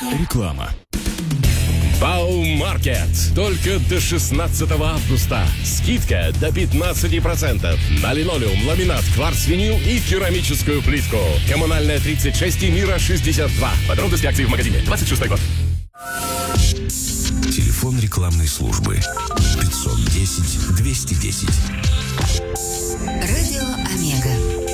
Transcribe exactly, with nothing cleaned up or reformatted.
Реклама. Баумаркет. Только до шестнадцатого августа. Скидка до пятнадцати процентов на линолеум, ламинат, кварц, винил и керамическую плитку. Коммунальная тридцать шесть и Мира шестьдесят два. Подробности акции в магазине. двадцать шестой год. Телефон рекламной службы пятьсот десять двести десять. Радио Омега.